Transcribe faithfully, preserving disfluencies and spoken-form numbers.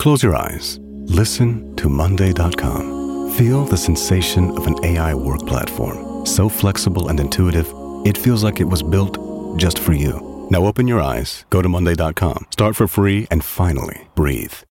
Close your eyes. Listen to Monday dot com. Feel the sensation of an A I work platform. So flexible and intuitive, it feels like it was built just for you. Now open your eyes, go to Monday dot com, start for free, and finally breathe.